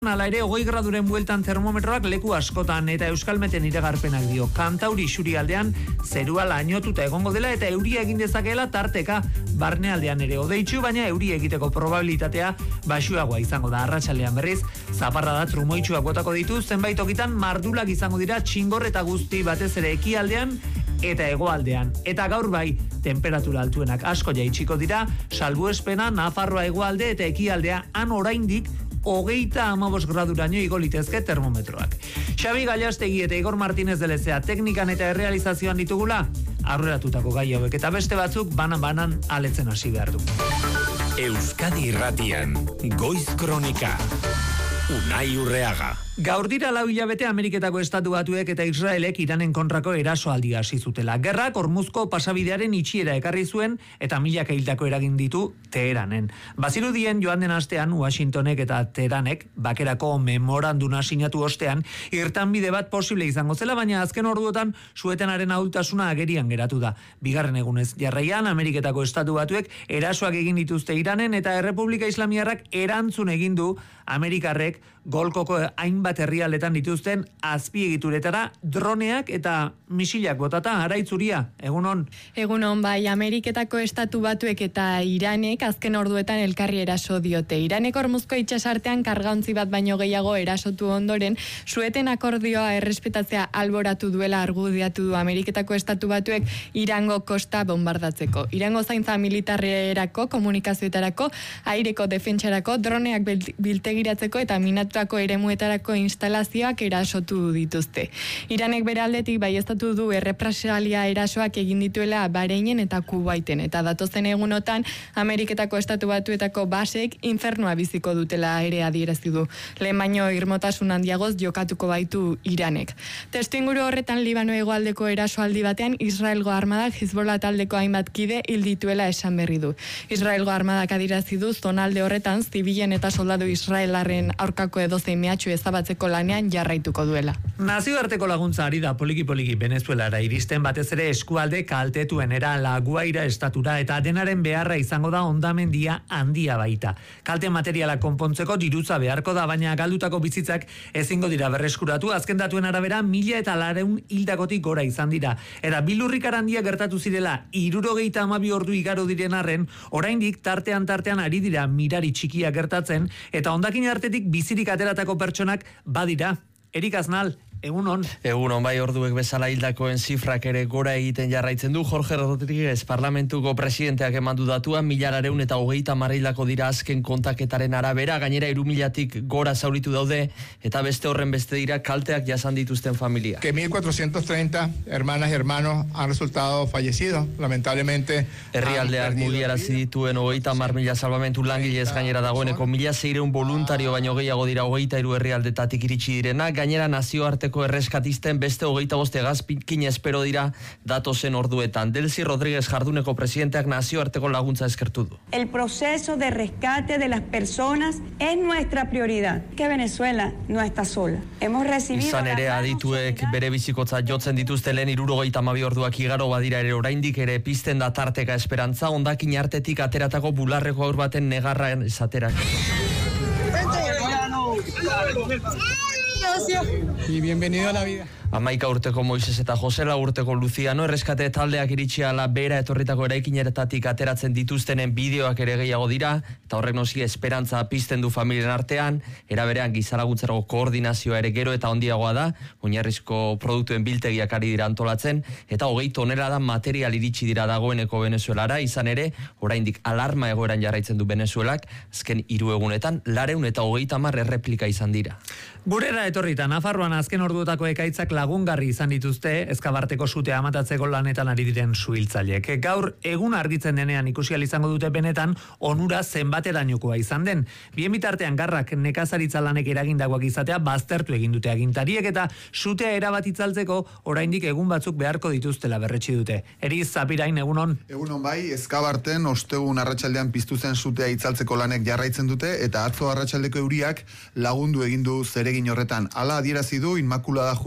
Hala ere, 20 graduren bueltan termometroak leku askotan eta Euskalmeten iragarpenak dio. Kantauri isurialdean zerua lainotuta egongo dela eta euria egin dezakeela tarteka barnealdean ere hodeitsu, baina euri egiteko probabilitatea baxuagoa izango da. Arratsaldean berriz, zaparrada trumoitsuak botako ditu, zenbait tokitan mardulak izango dira txingor eta guzti batez ere ekialdean eta hegoaldean. Eta gaur bai, temperatura altuenak asko jaitsiko dira, salbuespena Nafarroa hegoalde eta ekialdea han oraindik 35 graduraino igo litezke termometroak. Xabi Gallastegi eta Igor Martínez de Lezea teknikan eta errealizazioan ditugula, aurreratutako gai hauek eta beste batzuk banan aletzen hasi behar du. Euskadi Irratian, Goiz Kronika, Unai Urreaga. Gaur dira 4 hilabete Ameriketako Estatu Batuek eta Israelek Iranen kontrako erasoaldia hasi zutela. Gerrak Hormuzko pasabidearen itxiera ekarri zuen eta milaka hildako eragin ditu Teheranen. Bazirudien joan den astean Washingtonek eta Teheranek bakerako memoranduna sinatu ostean irtenbide bat posible izango zela, baina azken orduotan suetenaren ahultasuna agerian geratu da. Bigarren egunez jarraian Ameriketako Estatu Batuek erasoak egin dituzte Iranen eta Errepublika Islamiarrak erantzun egin du Amerikarrek Golkoko hainbat herrialdetan dituzten azpiegituretara droneak eta misilak botata. Araitzuria, egunon. Egunon, bai, Ameriketako Estatu Batuek eta Iranek azken orduetan elkarri eraso diote. Iranek Hormuzko itsasartean kargaontzi bat baino gehiago erasotu ondoren, sueten akordioa errespetatzea alboratu duela argudiatu du Ameriketako Estatu Batuek Irango kosta bombardatzeko. Irango zaintza militarrerako, komunikazioetarako, aireko defentsarako, droneak biltegiratzeko eta minatutako eremuetarako instalazioak erasotu dituzte. Iranek bere aldetik baieztatu du errepresalia erasoak egin dituela Bahreinen eta Kuwaiten, eta datozen egunotan Ameriketako Estatu Batuetako basek infernua biziko dutela ere adierazi du. Lehen baino irmotasun handiagoz jokatuko baitu Iranek. Testuinguru horretan Libano hegoaldeko erasoaldi batean Israelgo armadak Hezbollah taldeko hainbat kide hil dituela esan berri du. Israelgo armadak adierazi du zonalde horretan zibilen eta soldadu israelarren aurkako edozein mehatxu ezabatzeko lanean jarraituko duela. Nazioarteko laguntza ari da poliki Venezuelara iristen, batez ere eskualde kaltetuenera, La Guaira estatura, eta denaren beharra izango da hondamendia handia baita. Kalte materiala konpontzeko diruza beharko da, baina galdutako bizitzak ezingo dira berreskuratu. Azken datuen arabera 1.400 hildakotik gora izan dira. Eta bilurrikar handia gertatu zirela 72 ordu igaro diren arren, oraindik tartean ari dira mirari txikia gertatzen, eta hondakin artetik bizirik ateratako pertsonak badira. Erik Aznal, egunon. Egunon, bai, orduek bezala hildakoen zifrak ere gora egiten jarraitzen du. Jorge Rodríguez parlamentuko presidenteak emandu datua, 1.230 hildako dira azken kontaketaren arabera, gainera 3.000-tik gora zauritu daude, eta beste horren beste dira kalteak jasan dituzten familia. Que 1.430 hermanas y hermanos han resultado fallecidos, lamentablemente. Herrialdeak mugiarazi dituen 30.000 salbamentu langilez gainera dagoeneko 1.600 voluntario baino gehiago dira 23 herrialdetatik iritsi direnak, gainera nazioarteko erreskatisten beste 25 hegazkin espero dira datozen orduetan. Delcy Rodríguez jarduneko presidenteak nazioarteko laguntza eskertu du. El proceso de rescate de las personas es nuestra prioridad. Que Venezuela no está sola. Hemos recibido... Izan ere adituek bere bizikotza jotzen dituzte lehen 72 orduak igaro badira ere oraindik ere pizten da tarteka esperantza, hondakin artetik ateratako bularreko aur baten negarra esaterak. Y bienvenido a la vida. 11 urteko Moises eta Josela urteko Luciano erreskate taldeak iritsi ala bera etorritako eraikineretatik ateratzen dituztenen bideoak ere gehiago dira, eta horrek noski esperantza pizten du familien artean, era berean gizalaguntzarako koordinazioa ere gero eta handiagoa da, oinarrizko produktuen biltegiak ari dira antolatzen, eta 20 tonelada material iritsi dira dagoeneko Venezuelara, izan ere, oraindik alarma egoeran jarraitzen du Venezuelak, azken 3 egunetan, 230 erreplika izan dira. Gurera etorrita, Nafarroan azken orduotako ekaitzak lagungarri izan dituzte ezkabarteko sutea amatatzeko lanetan ari diren suhiltzaileek. Gaur egun argitzen denean ikusi ahal izango dute benetan onura zenbaterainokoa izan den. Bien bitartean garrak nekazaritza lanek eragindakoak izatea baztertu egin dute agintariek eta sutea erabat itzaltzeko oraindik egun batzuk beharko dituztela berretsi dute. Eriz Zapirain, egunon. Egunon bai, Ezkabarten ostegun arratsaldean piztu zen sutea itzaltzeko lanek jarraitzen dute eta atzo arratsaldeko euriak lagundu egin du zeregin horretan. Hala adierazi du Inmaculada Jurio,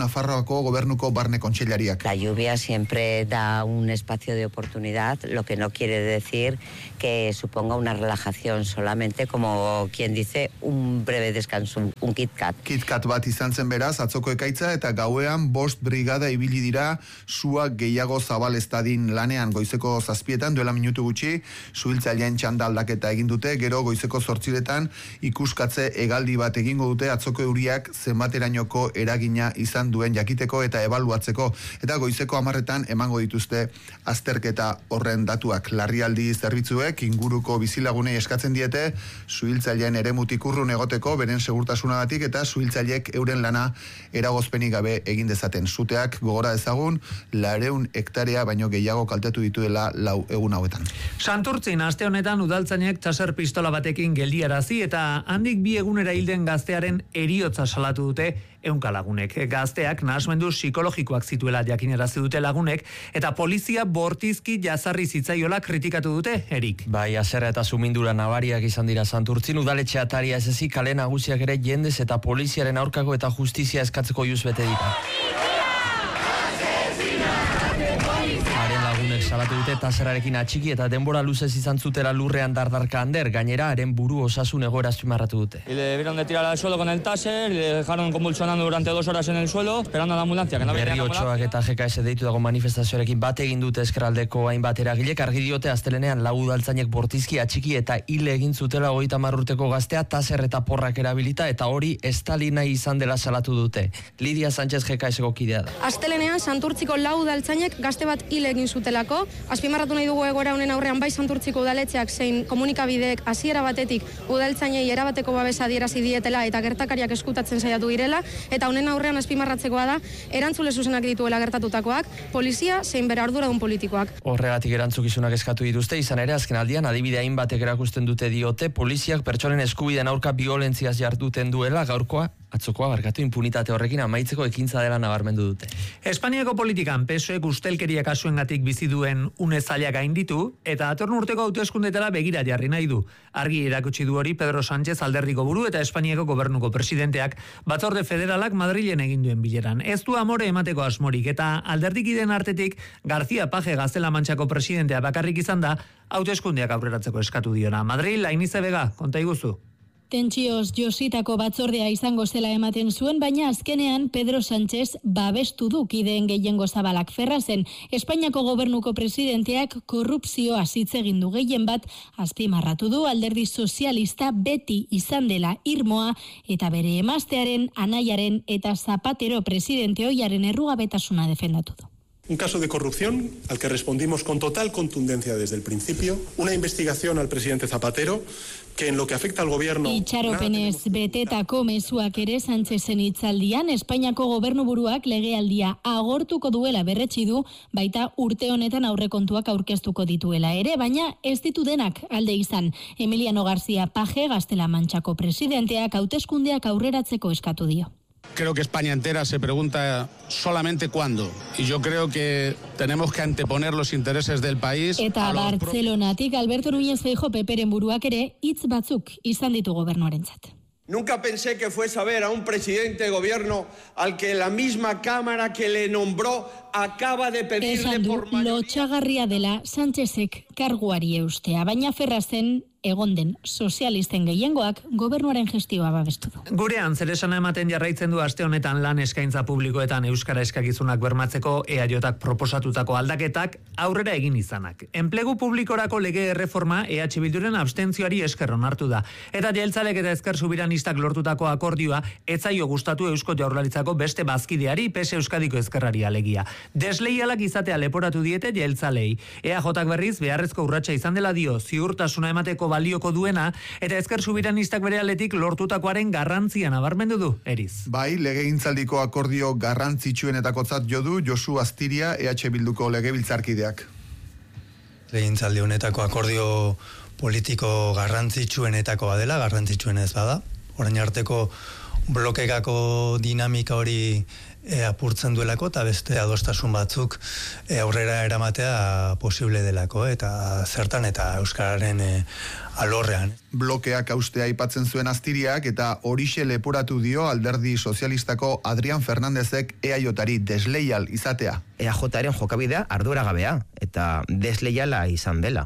Nafarroako Gobernuko Barne Kontseilariak. La lluvia siempre da un espacio de oportunidad, lo que no quiere decir que suponga una relajación, solamente como quien dice un breve descanso, un KitKat. KitKat bat izan zen beraz, atzoko ekaitza eta gauean 5 brigada ibili dira sua gehiago zabal estadin lanean goizeko 7 duela minutu gutxi, suhiltzaileen txanda aldaketa egin dute, gero goizeko 8 ikuskatze hegaldi bat egingo dute atzoko euriak zenbaterainoko eragina izan duen jakiteko eta ebaluatzeko, eta goizeko 10 emango dituzte azterketa horren datuak. Larrialdi zerbitzuek inguruko bizilagunei eskatzen diete suhiltzaileen eremutik urrun egoteko beren segurtasunagatik eta suhiltzaileek euren lana eragozpenik gabe egin dezaten. Suteak gogora dezagun 400 hektarea baino gehiago kaltetu dituela 4 egun hauetan. Santurtzin aste honetan udaltzainek taser pistola batekin geldiarazi eta handik 2 egunera hilden gaztearen heriotza salatu dute 100 lagunek. Gazteak nahasmendu psikologikoak zituela jakinarazi dute lagunek eta polizia bortizki jazarri zitzaiola kritikatu dute Erik. Bai, haserra eta sumindura nabariak izan dira Santurtzin, udaletxe ataria ez ezik kale nagusiak ere jendez eta poliziaren aurkako eta justizia eskatzeko juz bete dira. Haren lagunek salatu dute taserarekin atxiki eta denbora luzez izan zutela lurrean dardarka ander, gainera haren buru osasun egoera azpimarratu dute. Y le debieron de tirar al suelo con el taser, le dejaron convulsionando durante 2 horas en el suelo, esperando a la ambulancia. Berri Otxoak eta GKS deitu dago manifestazioarekin bat egin dute eskeraldeko hainbat eragilek, argi diote astelenean 4 udaltzainek bortizki atxiki eta hil egin zutela 30 urteko gaztea taser eta porrak erabilita eta hori estalina izan dela salatu dute. Lidia Sánchez GKS-ko kidea da. Astelenean Santurtziko 4 udaltzainek gazte bat hil egin zutelako. Azpimarratu nahi dugu egoera honen aurrean bai Santurtziko udaletxeak zein komunikabideek hasiera batetik udaltzainei erabateko babesa adierazi dietela eta gertakariak eskutatzen saiatu direla, eta honen aurrean azpimarratzekoa da erantzule zuzenak dituela gertatutakoak, polizia zein bere arduradun politikoak. Horregatik erantzukizunak eskatu dituzte, izan ere azken aldian adibide hainbatek erakusten dute diote poliziak pertsonen eskubideen aurka biolentziaz jarduten duela, gaurkoa atzokoa barkatu impunitate horrekin amaitzeko ekintza dela nabarmendu dute. Espainiako politikan PSOek ustelkeria kasuengatik bizi duen une zaila gainditu eta datorren urteko hauteskundetara begira jarri nahi du. Argi erakutsi du hori Pedro Sánchez alderdiko buru eta Espainiako gobernuko presidenteak batzorde federalak Madrilen egin duen bileran. Ez du amore emateko asmorik eta alderdikideen artetik García Paje Gaztela-Mantxako presidentea bakarrik izan da hauteskundeak aurreratzeko eskatu diona. Madrid, Lainize Vega, konta iguzu. Tentsioz jositako batzordea izango zela ematen zuen, baina azkenean Pedro Sánchez babestu du kideen gehiengo zabalak. Ferrazen, Espainiako gobernuko presidenteak korrupzioa hitz egin du gehien bat, azpimarratu du alderdi sozialista beti izan dela irmoa eta bere emaztearen, anaiaren eta Zapatero presidente ohiaren errugabetasuna defendatu du. Un caso de corrupción al que respondimos con total contundencia desde el principio, una investigación al presidente Zapatero que en lo que afecta al gobierno... Itxaropenez betetako mezuak ere Sánchezen hitzaldian, Espainiako gobernuburuak legealdia agortuko duela berretsi du, baita urte honetan aurrekontuak aurkeztuko dituela ere, baina ez ditu denak alde izan. Emiliano García Paje Gaztela-Mantxako presidenteak hauteskundeak aurreratzeko eskatu dio. Creo que España entera se pregunta solamente cuándo. Y yo creo que tenemos que anteponer los intereses del país. Eta Bartzelonatik Alberto Núñez Feijóo peperen buruak ere hitz batzuk izan ditu gobernuarentzat. Nunca pensé que fuese a ver a un presidente de gobierno al que la misma Cámara que le nombró acaba de pedirle por mayoría... Lotxagarria dela Sánchezek karguari eustea, baina Ferrazen egon den sozialisten gehiengoak gobernuaren gestioa babestu du. Gurean zeresana ematen jarraitzen du aste honetan lan eskaintza publikoetan euskara eskakizunak bermatzeko EAJak proposatutako aldaketak aurrera egin izanak. Enplegu publikorako lege erreforma EH Bilduren abstentzioari esker onartu da. Eta jeltzalek eta ezker subiranistak lortutako akordioa ez zaio gustatu Eusko Jaurlaritzako beste bazkideari PS Euskadiko ezkerrari alegia. Desleialak izatea leporatu diete jeltzalei. EAJak berriz beharrezko urratsa izan dela dio, ziurtasuna emateko balioko duena eta ezker subiranistak bere aldetik lortutakoaren garrantzia nabarmendu du, Eriz. Bai, legegintzaldiko akordio garrantzitsuenetakotzat jo du Josu Astiria EH Bilduko legebiltzarkideak. Legegintzaldi honetako akordio politiko garrantzitsuenetako badela, garrantzitsuenez bada. Orain arteko blokekako dinamika hori apurtzen duelako eta beste adostasun batzuk aurrera eramatea posible delako eta zertan eta euskararen alorrean. Blokeak haustea aipatzen zuen Aztiriak eta horixe leporatu dio Alderdi Sozialistako Adrian Fernandezek EAJari desleial izatea. EAJaren jokabidea arduragabea eta desleiala izan dela.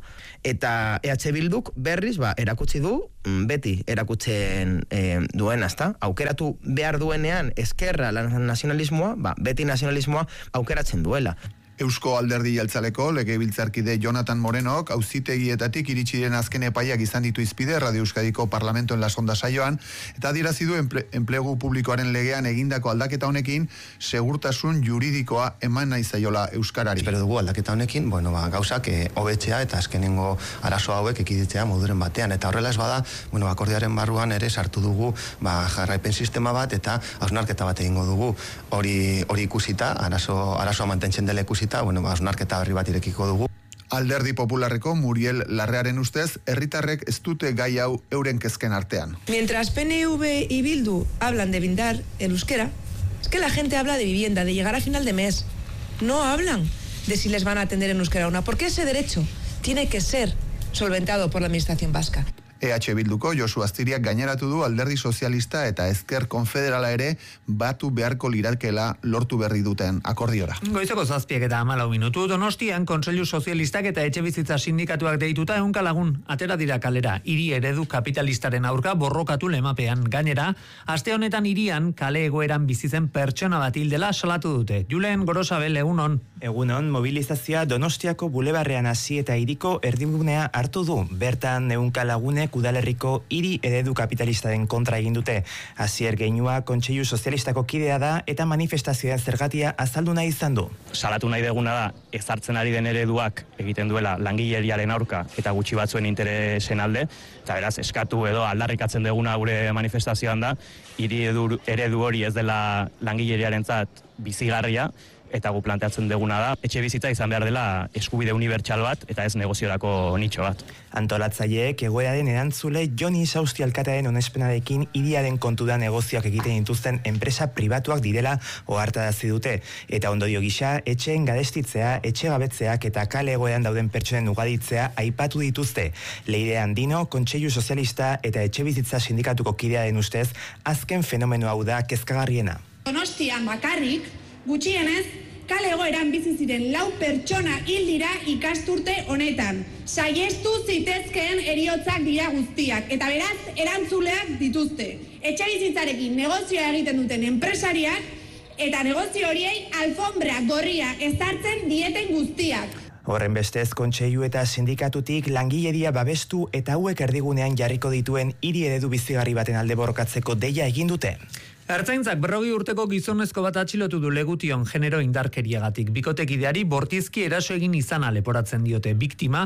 Eta EH Bilduk berriz erakutsi du, beti erakutzen duen, ezta? Aukeratu behar duenean eskerra nazionalismoa, beti nazionalismoa aukeratzen duela. Eusko Alderdi Jeltzaleko legebiltzarkide Jonathan Morenok auzitegietatik iritsi diren azken epaiak izan ditu izpide Radio Euskadiko Parlamentoen lasonda saioan eta adierazi du enplegu publikoaren legean egindako aldaketa honekin segurtasun juridikoa eman nahi zaiola euskarari. Espero dugu aldaketa honekin, gauzak hobetzea eta azkenengo arazo hauek ekiditzea moduren batean eta horrela ez bada, akordioaren barruan ere sartu dugu jarraipen sistema bat eta hausnarketa bat egingo dugu. Hori ikusita, arazoa mantentzen dela ikusita, hausnarketa berri bat irekiko dugu. Alderdi Popularreko Muriel Larrearen ustez, herritarrek ez dute gai hau euren kezken artean. Mientras PNV y Bildu hablan de blindar el euskera, es que la gente habla de vivienda, de llegar a final de mes. No hablan de si les van a atender en euskera o no, porque ese derecho tiene que ser solventado por la administración vasca. EH Bilduko Josu Aztiriak gaineratu du Alderdi Sozialista eta Ezker Konfederala ere batu beharko liratkeela lortu berri duten akordiora. Goizeko 7:14 minutu Donostian Kontseilu Sozialistak eta Etxebizitza Sindikatuak deituta 100 lagun atera dira kalera. Hiri eredu kapitalistaren aurka borrokatu lemapean. Gainera, aste honetan hirian kale egoeran bizi zen pertsona bat hil dela salatu dute. Julen Gorosabel, egunon. Egunon, mobilizazioa Donostiako bulebarrean hasi eta hiriko erdigunea hartu du. Bertan 100 lagunek udalerriko hiri eredu kapitalistaren kontra egin dute. Asier Geinua Kontseilu Sozialistako kidea da eta manifestazioen zergatia azaldu nahi izan du. Salatu nahi deguna da, ezartzen ari den ereduak egiten duela langileriaren aurka eta gutxi batzuen interesen alde, eta beraz eskatu edo aldarrikatzen deguna gure manifestazioan da, hiri eredu hori ez dela langileriarentzat bizigarria, eta gu planteatzen deguna da, etxe bizitza izan behar dela eskubide unibertsal bat eta ez negoziorako nitxo bat. Antolatzaileek egoeraren erantzule Joni Sausti alkatearen onespenarekin hiriaren kontuda negozioak egiten dituzten enpresa pribatuak direla ohartarazi dute. Eta ondorio gisa, etxeen garestitzea, etxe gabetzeak eta kale egoeran dauden pertsonen ugaditzea aipatu dituzte. Leire Andino, Kontseilu Sozialista eta Etxebizitza Sindikatuko kidearen ustez, azken fenomeno hau da kezkagarriena. Donostian bakarrik, gutxienez, kale egoeran bizi ziren 4 pertsona hil dira ikasturte honetan. Saiestu zitezkeen heriotzak dira guztiak, eta beraz, erantzuleak dituzte. Etxebizitzarekin negozioa egiten duten enpresariak, eta negozio horiei alfombra gorria ezartzen dieten guztiak. Horren bestez, kontseilu eta sindikatutik langileria babestu eta hauek erdigunean jarriko dituen hiri eredu bizigarri baten alde borrokatzeko deia egin dute. Ertzaintzak 40 urteko gizonezko bat atxilotu du Legution genero indarkeriagatik. Bikotekideari bortizki eraso egin izana leporatzen diote. Biktima,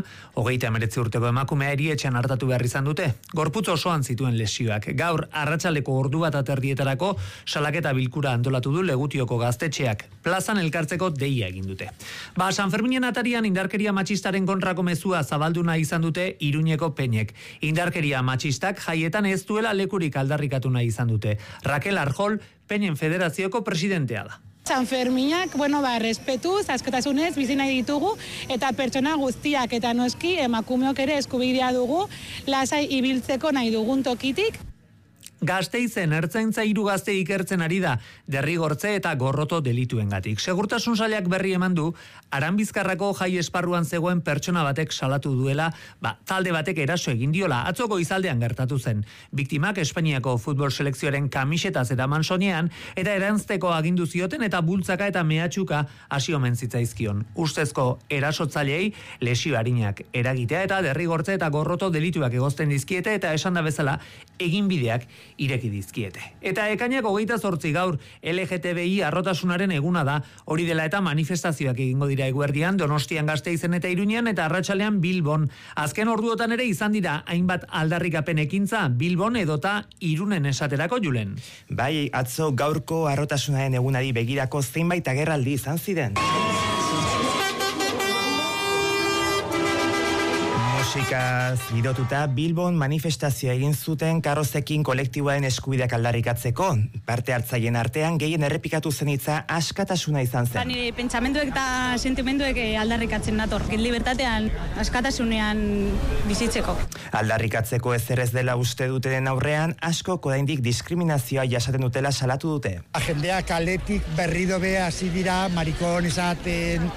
39 urteko emakumea erietxean hartatu behar izan dute. Gorputz osoan zituen lesioak. Gaur, arratsaldeko ordu bat aterdietarako salaketa bilkura antolatu du Legutioko gaztetxeak. Plazan elkartzeko deia egin dute. San Ferminen atarian indarkeria matxistaren kontrako mezua zabaldu nahi izan dute Iruñeko Peñek. Indarkeria matxistak jaietan ez duela lekurik aldarrikatu nahi izan dute. Raquel Arjol, Peñen Federazioko presidentea da. San Ferminak, respetuz, askatasunez, bizi nahi ditugu, eta pertsona guztiak eta noski emakumeok ere eskubidea dugu, lasai ibiltzeko nahi dugun tokitik. Gasteizen ertzaintza 3 gazte ikertzen ari da, derrigortze eta gorroto delituengatik. Segurtasun sailak berri eman du, Aranbizkarrako jai esparruan zegoen pertsona batek salatu duela, talde batek eraso egin diola, atzoko izaldean gertatu zen. Biktimak Espainiako futbol selekzioaren kamisetaz eraman soinean, eta erantzteko agindu zioten eta bultzaka eta mehatxuka hasi omen zitzaizkion. Ustezko erasotzaileei lesio arinak eragitea eta derrigortze eta gorroto delituak egozten dizkiete eta esan da bezala eginbideak ireki dizkiete. Eta ekainak 28 gaur LGTBI arrotasunaren eguna da, hori dela eta manifestazioak egingo dira eguerdian, Donostian, Gasteizen eta Iruñean eta arratsalean Bilbon. Azken orduotan ere izan dira hainbat aldarrikapen ekintza Bilbon edota Irunen esaterako, Julen. Bai, atzo gaurko arrotasunaren egunari begirako zeinbait agerraldi izan ziren. Musikaz girotuta Bilbon manifestazioa egin zuten karrozekin kolektiboaren eskubideak aldarrikatzeko. Parte hartzaileen artean gehien errepikatu zen hitza askatasuna izan zen. Nire pentsamenduek eta sentimenduek aldarrikatzen nator. Libertatean, askatasunean bizitzeko. Aldarrikatzeko ezer ez dela uste dutenen aurrean, asko oraindik diskriminazioa jasaten dutela salatu dute. Jendea kaletik berrido be hasi dira marikon izaten,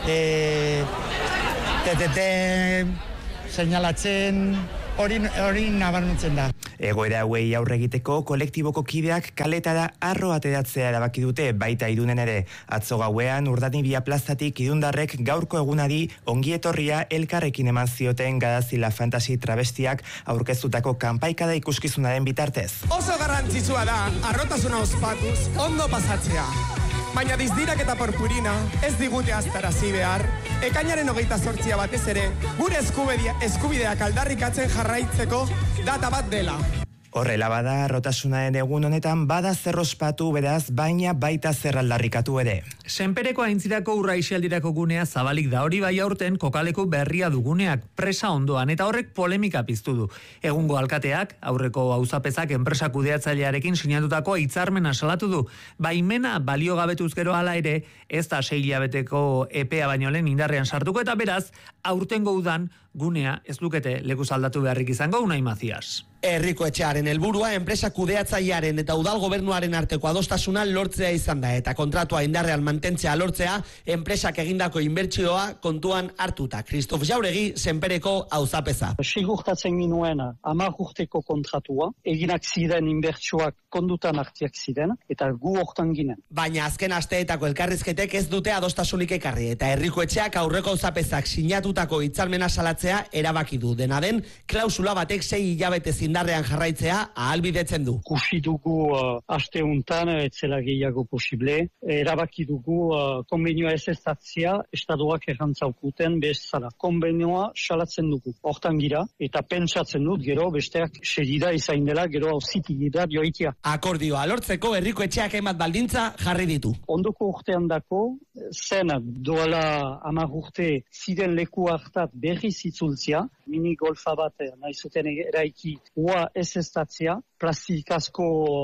seinalatzen, hori nabarmentzen da. Egoera hauei aurre egiteko kolektiboko kideak kaletara arro ateratzea erabaki dute, baita Irunen ere. Atzo gauean Urdanibia plazatik Irundarrek gaurko egunari ongietorria elkarrekin eman zioten Gadazila Fantasi travestiak aurkeztutako kanpaikada ikuskizunaren bitartez. Oso garrantzitsua da arrotasuna ospatuz ondo pasatzea. Baina dizdirak eta purpurina ez digute aztarazi behar, ekainaren 28 batez ere, gure eskubideak aldarrikatzen jarraitzeko data bat dela. Horrela bada, rotasunaren egun honetan bada zer ospatu beraz, baina baita zer aldarrikatu ere. Senpereko aintzirako urraixialdirako gunea zabalik da, hori bai aurten kokaleku berria duguneak presa ondoan, eta horrek polemika piztu du. Egungo alkateak, aurreko auzapezak enpresa kudeatzailearekin sinatutako hitzarmena salatu du. Baimena balio gabetuz gero hala ere, ez da 6 hilabeteko epea baino lehen indarrean sartuko, eta beraz, aurtengo udan gunea ez lukete lekuz aldatu beharrik izango. Unai Mazias. Herriko etxearen helburua enpresa kudeatzailearen eta udal gobernuaren arteko adostasuna lortzea izan da, eta kontratua indarrean mantentzea lortzea enpresak egindako inbertsioa kontuan hartuta. Kristof Jauregi, Senpereko auzapeza. Sigurtatzen ginuen 10 urteko kontratua, eginak ziren inbertsioak kondutan hartiak ziren, eta gu hortan ginen. Baina azken asteetako elkarrizketek ez dute adostasunik ekarri, eta herriko etxeak aurreko auzapezak sinatutako hitzarmena salatzea erabaki du. Dena den, klausula batek 6 hilabete indarrean jarraitzea ahalbidetzen du. Kusi dugu aste untan, etzela gehiago posible, erabaki dugu konbenioa ez eztatzea, estadoak errantzaukuten bezala. Konbenioa salatzen dugu, hortan gira, eta pentsatzen dut gero besteak sedida izain dela, gero auziti gira joitia. Akordioa lortzeko herriko etxeak hainbat baldintza jarri ditu. Ondoko urtean dako, zen doala 10 urte ziren leku hartat berriz itzultzia, mini golfa bat nahi zuten eraiki ua ez estatzia, plastikazko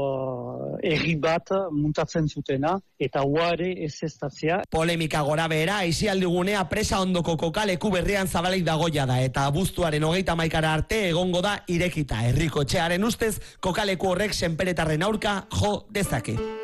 erri bat muntatzen zutena, eta ua ere ez estatzia. Polemika gora behera, aisialdigunea presa ondoko kokaleku berrian zabalik dagoia da, eta abuztuaren 31 arte egongo da irekita. Herriko etxearen ustez, kokaleku horrek senperetarren aurka jo dezake.